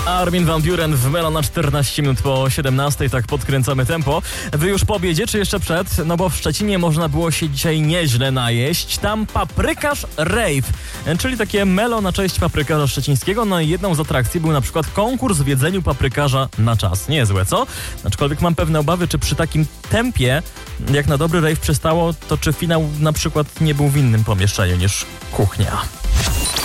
Armin van Buuren w Melo na 14 minut po 17, tak podkręcamy tempo. Wy już po obiedzie, czy jeszcze przed? No bo w Szczecinie można było się dzisiaj nieźle najeść. Tam paprykarz rave, czyli takie Melo na cześć paprykarza szczecińskiego. No i jedną z atrakcji był na przykład konkurs w jedzeniu paprykarza na czas. Niezłe, co? Aczkolwiek mam pewne obawy, czy przy takim tempie, jak na dobry rave przystało, to czy finał na przykład nie był w innym pomieszczeniu niż kuchnia.